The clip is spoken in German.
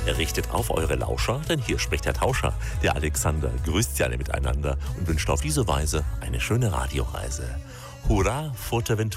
Richtet auf eure Lauscher, denn hier spricht der Tauscher. Der Alexander grüßt sie alle miteinander und wünscht auf diese Weise eine schöne Radioreise. Hurra, Fuerteventura!